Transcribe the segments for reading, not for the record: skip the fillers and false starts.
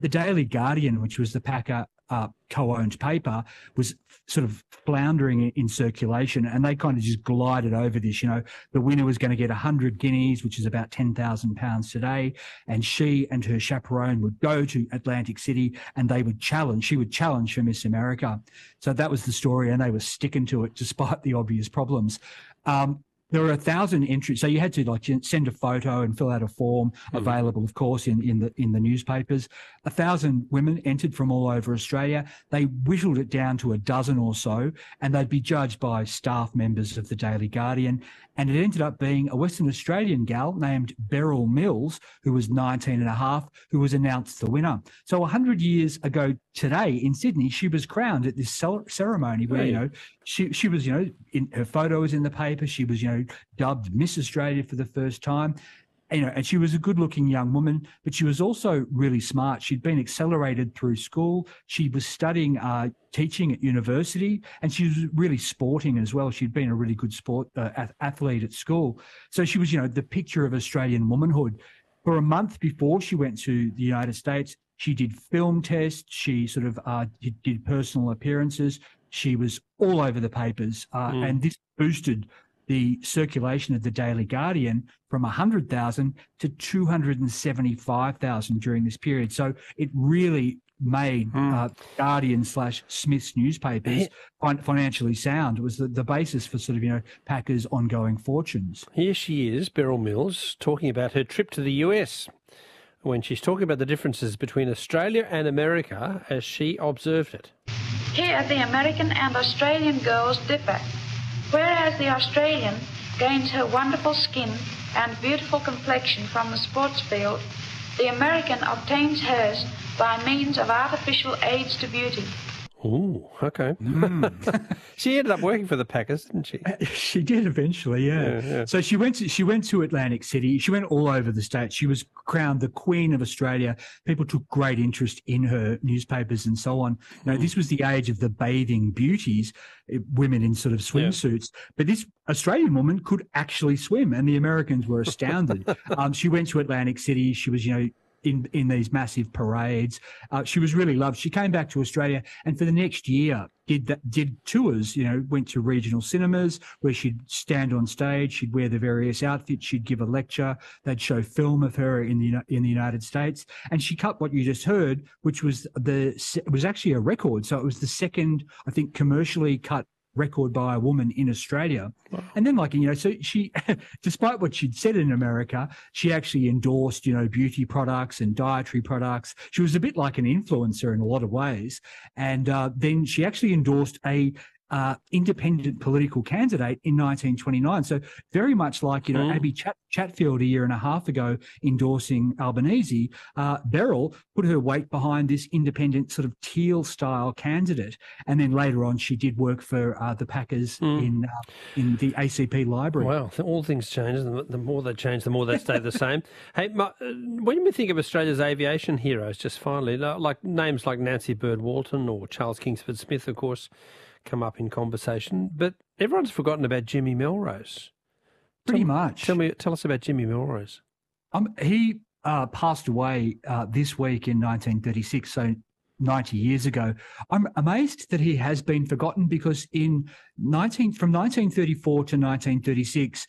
the Daily Guardian, which was the Packer co-owned paper, was sort of floundering in circulation, and they kind of just glided over this. The winner was going to get 100 guineas, which is about £10,000 today, and she and her chaperone would go to Atlantic City and she would challenge for Miss America. So that was the story, and they were sticking to it despite the obvious problems. There were 1,000 entries, so you had to send a photo and fill out a form, available, of course, in the newspapers. 1,000 women entered from all over Australia. They whittled it down to a dozen or so, and they'd be judged by staff members of the Daily Guardian. And it ended up being a Western Australian gal named Beryl Mills, who was 19 and a half, who was announced the winner. So 100 years ago today in Sydney, she was crowned at this ceremony where, she was, her photo was in the paper. She was, dubbed Miss Australia for the first time. And she was a good-looking young woman, but she was also really smart. She'd been accelerated through school. She was studying teaching at university, and she was really sporting as well. She'd been a really good athlete at school. So she was, the picture of Australian womanhood. For a month before she went to the United States, she did film tests. She sort of did personal appearances. She was all over the papers, and this boosted the circulation of the Daily Guardian from 100,000 to 275,000 during this period. So it really made Guardian/Smith's newspapers financially sound. It was the basis for sort of, Packer's ongoing fortunes. Here she is, Beryl Mills, talking about her trip to the US, when she's talking about the differences between Australia and America as she observed it. Here the American and Australian girls differ. Whereas the Australian gains her wonderful skin and beautiful complexion from the sports field, the American obtains hers by means of artificial aids to beauty. Ooh, okay. She ended up working for the Packers, didn't she? She did eventually, yeah. So she went to Atlantic City. She went all over the state. She was crowned the Queen of Australia. People took great interest in her newspapers and so on. This was the age of the bathing beauties, women in sort of swimsuits. But this Australian woman could actually swim, and the Americans were astounded. She went to Atlantic City. She was, in these massive parades. She was really loved. She came back to Australia, and for the next year did tours, went to regional cinemas where she'd stand on stage, she'd wear the various outfits, she'd give a lecture, they'd show film of her in the United States, and she cut what you just heard, which was actually a record. So it was the second, I think, commercially cut record by a woman in Australia. Wow. And then so she, despite what she'd said in America, she actually endorsed, beauty products and dietary products. She was a bit like an influencer in a lot of ways. And then she actually endorsed a independent political candidate in 1929. So very much like, Abby Chatfield a year and a half ago endorsing Albanese, Beryl put her weight behind this independent sort of Teal-style candidate. And then later on, she did work for the Packers in the ACP library. Wow, all things change. The more they change, the more they stay the same. Hey, when we think of Australia's aviation heroes, just finally, like names like Nancy Bird Walton or Charles Kingsford Smith, of course, come up in conversation, but everyone's forgotten about Jimmy Melrose. Pretty much. Tell us about Jimmy Melrose. He passed away this week in 1936, so 90 years ago. I'm amazed that he has been forgotten because from 1934 to 1936,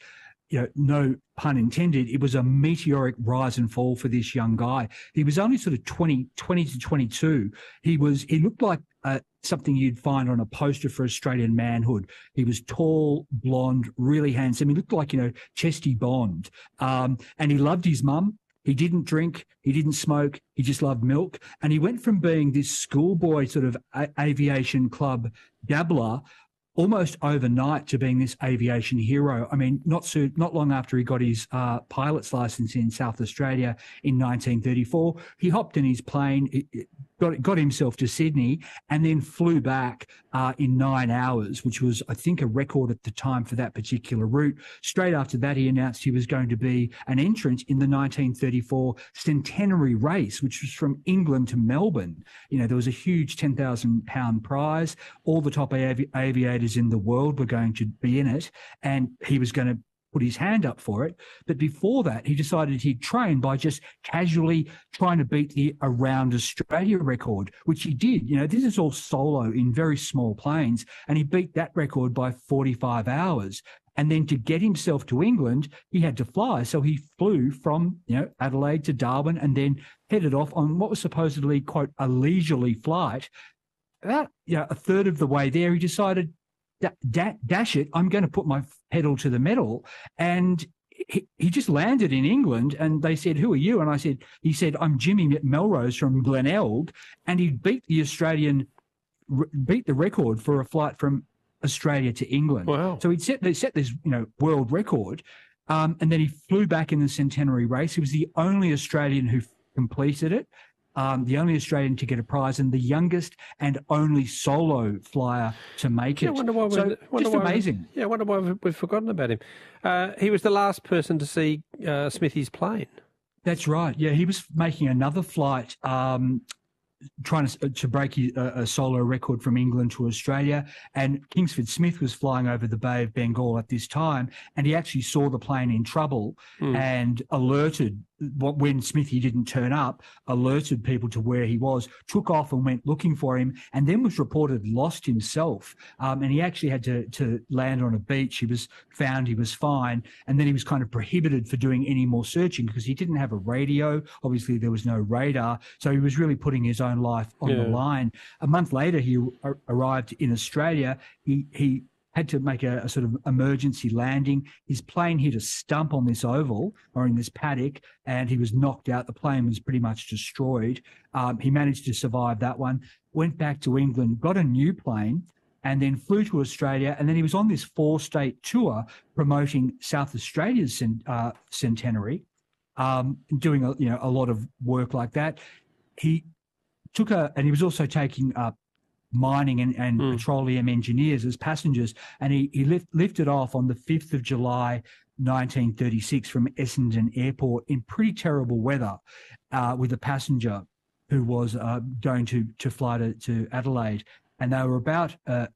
no pun intended, it was a meteoric rise and fall for this young guy. He was only sort of 20 to 22. He looked like something you'd find on a poster for Australian manhood. He was tall, blonde, really handsome. He looked like, Chesty Bond. And he loved his mum. He didn't drink. He didn't smoke. He just loved milk. And he went from being this schoolboy sort of aviation club dabbler almost overnight to being this aviation hero. I mean, not long after he got his pilot's license in South Australia in 1934, he hopped in his plane, got himself to Sydney, and then flew back in 9 hours, which was, I think, a record at the time for that particular route. Straight after that, he announced he was going to be an entrant in the 1934 centenary race, which was from England to Melbourne. There was a huge £10,000 prize. All the top aviators in the world were going to be in it, and he was going to put his hand up for it. But before that, he decided he'd train by just casually trying to beat the Around Australia record, which he did. This is all solo in very small planes, and he beat that record by 45 hours. And then to get himself to England, he had to fly. So he flew from, Adelaide to Darwin and then headed off on what was supposedly, quote, a leisurely flight. About, a third of the way there, he decided, dash it, I'm going to put my pedal to the metal. And he just landed in England, and they said, "Who are you?" And he said, "I'm Jimmy Melrose from Glenelg." And he beat the record for a flight from Australia to England. Wow. So they set this, world record. And then he flew back in the centenary race. He was the only Australian who completed it, the only Australian to get a prize, and the youngest and only solo flyer to make it. Amazing. I wonder why we've forgotten about him. He was the last person to see Smithy's plane. That's right. Yeah, he was making another flight, trying to break a solo record from England to Australia. And Kingsford Smith was flying over the Bay of Bengal at this time, and he actually saw the plane in trouble and alerted, when Smithy didn't turn up, alerted people to where he was, took off and went looking for him, and then was reported lost himself. And he actually had to land on a beach. He was found, he was fine, and then he was kind of prohibited for doing any more searching because he didn't have a radio. Obviously, there was no radar, so he was really putting his own life on the line. A month later, he arrived in Australia. He had to make a sort of emergency landing. His plane hit a stump on this oval or in this paddock, and he was knocked out. The plane was pretty much destroyed. He managed to survive that one, went back to England, got a new plane, and then flew to Australia. And then he was on this 4-state tour promoting South Australia's centenary, doing a lot of work like that. He and he was also taking mining and petroleum engineers as passengers, and he lifted off on the 5th of July 1936 from Essendon Airport in pretty terrible weather with a passenger who was going to fly to Adelaide, and they were about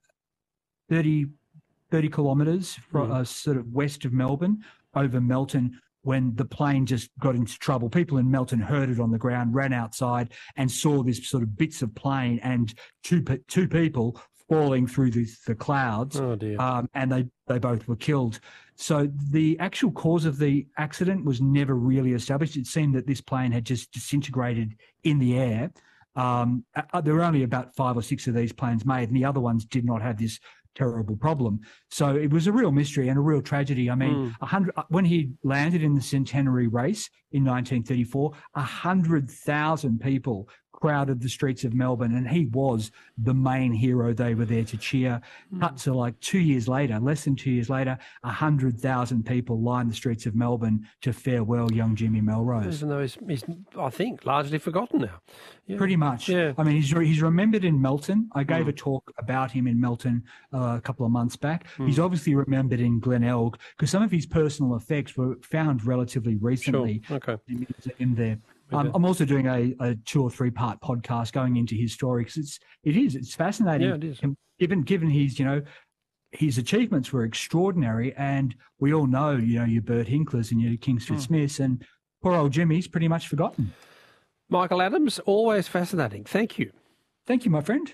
30 kilometres sort of west of Melbourne, over Melton, when the plane just got into trouble. People in Melton heard it on the ground, ran outside and saw this sort of bits of plane and two people falling through the clouds. Oh, dear. And they both were killed. So the actual cause of the accident was never really established. It seemed that this plane had just disintegrated in the air. There were only about 5 or 6 of these planes made, and the other ones did not have this terrible problem. So it was a real mystery and a real tragedy. I mean, when he landed in the centenary race in 1934, 100,000 people crowded the streets of Melbourne, and he was the main hero. They were there to cheer. Cut to like 2 years later, less than 2 years later, 100,000 people lined the streets of Melbourne to farewell young Jimmy Melrose. Even though he's I think, largely forgotten now. Yeah. Pretty much. Yeah. I mean, he's remembered in Melton. I gave a talk about him in Melton a couple of months back. He's obviously remembered in Glenelg because some of his personal effects were found relatively recently. Sure. Okay. In there. I'm also doing a 2 or 3 part podcast going into his story because it's fascinating. Yeah, it is. Given his achievements were extraordinary, and we all know, your Bert Hinklers and your Kingsford Smiths, and poor old Jimmy's pretty much forgotten. Michael Adams, always fascinating. Thank you. Thank you, my friend.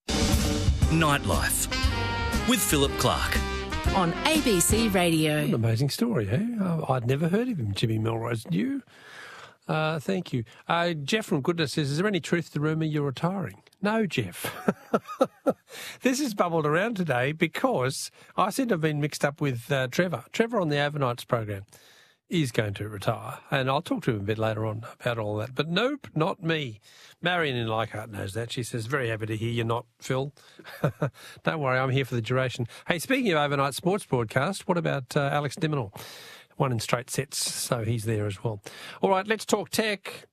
Nightlife with Philip Clark on ABC Radio. What an amazing story, eh? I'd never heard of him, Jimmy Melrose. Did you? Thank you. Jeff from Goodness says, is there any truth to the rumour you're retiring? No, Jeff. This has bubbled around today because I seem to have been mixed up with Trevor. Trevor on the Overnights program is going to retire, and I'll talk to him a bit later on about all that. But nope, not me. Marion in Leichhardt knows that. She says, very happy to hear you're not, Phil. Don't worry, I'm here for the duration. Hey, speaking of overnight sports broadcast, what about Alex Diminor? One in straight sets, so he's there as well. All right, let's talk tech.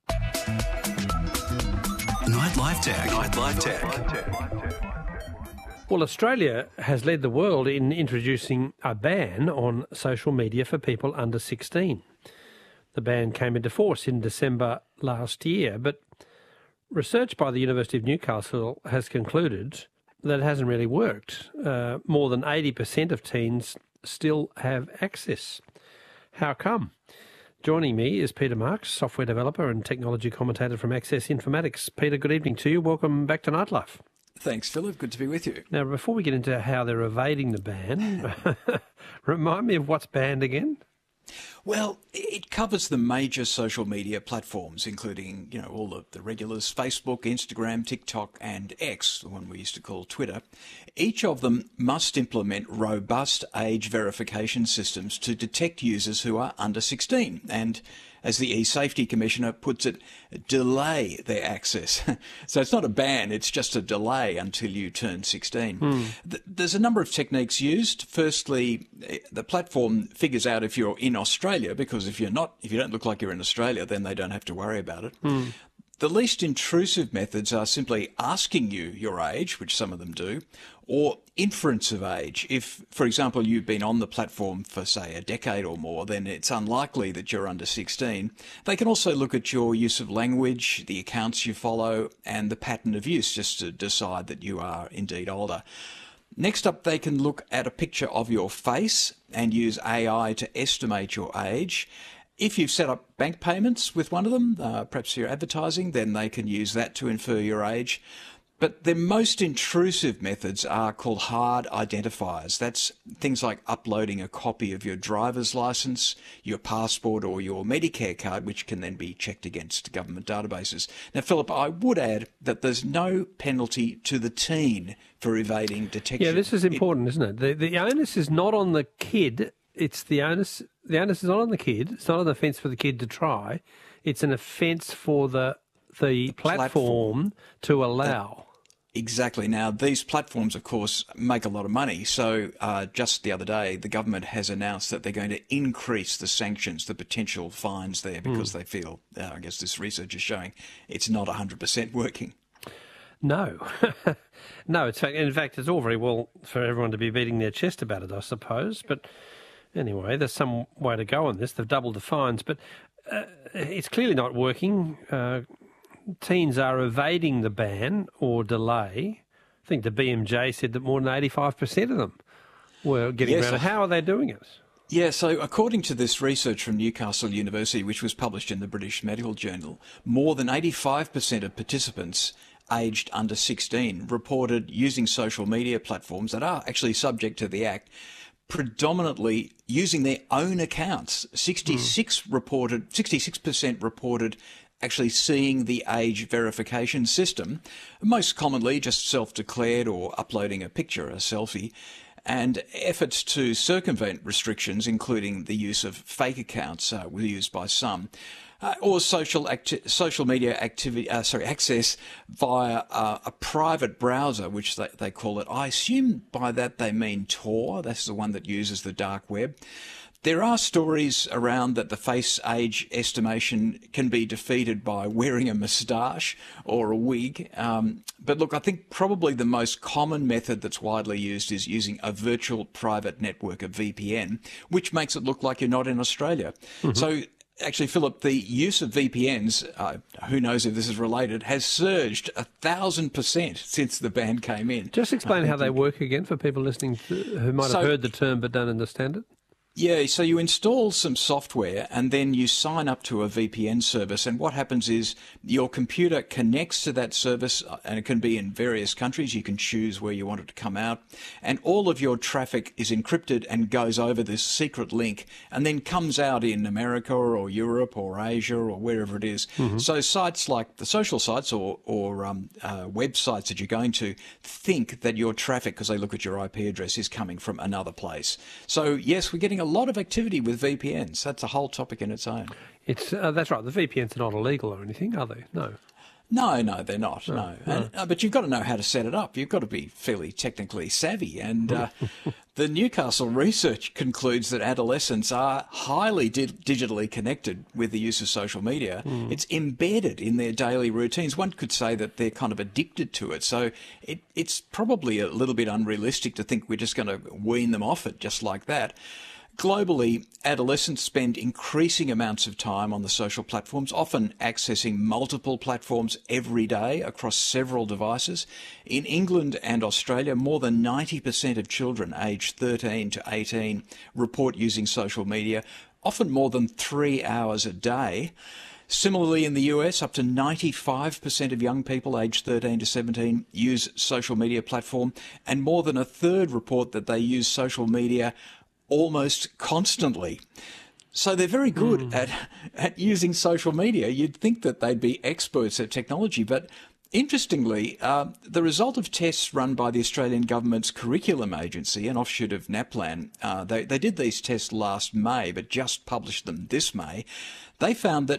Nightlife Tech. Nightlife Tech. Well, Australia has led the world in introducing a ban on social media for people under 16. The ban came into force in December last year, but research by the University of Newcastle has concluded that it hasn't really worked. More than 80% of teens still have access How come? Joining me is Peter Marks, software developer and technology commentator from Access Informatics. Peter, good evening to you. Welcome back to Nightlife. Thanks, Philip. Good to be with you. Now, before we get into how they're evading the ban, remind me of what's banned again? Well, it covers the major social media platforms, including, all of the regulars, Facebook, Instagram, TikTok, and X, the one we used to call Twitter. Each of them must implement robust age verification systems to detect users who are under 16 and, as the eSafety Commissioner puts it, delay their access. So it's not a ban, it's just a delay until you turn 16. There's a number of techniques used. Firstly, the platform figures out if you're in Australia, because if you don't look like you're in Australia, then they don't have to worry about it. The least intrusive methods are simply asking you your age, which some of them do, or inference of age. If, for example, you've been on the platform for, say, a decade or more, then it's unlikely that you're under 16. They can also look at your use of language, the accounts you follow, and the pattern of use, just to decide that you are indeed older. Next up, they can look at a picture of your face and use AI to estimate your age. If you've set up bank payments with one of them, perhaps you're advertising, then they can use that to infer your age. But the most intrusive methods are called hard identifiers. That's things like uploading a copy of your driver's license, your passport, or your Medicare card, which can then be checked against government databases. Now, Philip, I would add that there's no penalty to the teen for evading detection. Yeah, this is important, isn't it? The onus is not on the kid. It's the onus is not on the kid. It's not an offence for the kid to try. It's an offence for the platform to allow. Exactly. Now, these platforms, of course, make a lot of money. So just the other day, the government has announced that they're going to increase the sanctions, the potential fines there, because they feel, I guess this research is showing, it's not 100% working. No. No, in fact, it's all very well for everyone to be beating their chest about it, I suppose. But anyway, there's some way to go on this. They've doubled the fines, but it's clearly not working. Teens are evading the ban or delay. I think the BMJ said that more than 85% of them were getting around it. How are they doing it? Yeah, so according to this research from Newcastle University, which was published in the British Medical Journal, more than 85% of participants aged under 16 reported using social media platforms that are actually subject to the Act, predominantly using their own accounts. 66% reported actually seeing the age verification system, most commonly just self-declared or uploading a picture, a selfie, and efforts to circumvent restrictions, including the use of fake accounts, were used by some, or social media access via a private browser, which they call it. I assume by that they mean Tor. That's the one that uses the dark web. There are stories around that the face age estimation can be defeated by wearing a moustache or a wig. But look, I think probably the most common method that's widely used is using a virtual private network, a VPN, which makes it look like you're not in Australia. So actually, Philip, the use of VPNs, who knows if this is related, has surged 1,000% since the ban came in. Just explain how they work again for people listening who might have heard the term but don't understand it. Yeah, so you install some software and then you sign up to a VPN service, and what happens is your computer connects to that service, and it can be in various countries. You can choose where you want it to come out, and all of your traffic is encrypted and goes over this secret link and then comes out in America or Europe or Asia or wherever it is. So sites like the social sites or websites that you're going to think that your traffic, because they look at your IP address, is coming from another place. So yes, we're getting a lot of activity with VPNs. That's a whole topic in its own. It's that's right. The VPNs are not illegal or anything, are they? No. No, they're not. No. But you've got to know how to set it up. You've got to be fairly technically savvy. And the Newcastle research concludes that adolescents are highly digitally connected with the use of social media. It's embedded in their daily routines. One could say that they're kind of addicted to it. So it's probably a little bit unrealistic to think we're just going to wean them off it just like that. Globally, adolescents spend increasing amounts of time on the social platforms, often accessing multiple platforms every day across several devices. In England and Australia, more than 90% of children aged 13 to 18 report using social media. often more than 3 hours a day. Similarly, in the US, up to 95% of young people aged 13 to 17 use social media platform, and more than a third report that they use social media almost constantly. So they're very good at using social media. You'd think that they'd be experts at technology, but interestingly, the result of tests run by the Australian government's curriculum agency, an offshoot of NAPLAN, they did these tests last May, but just published them this May. They found that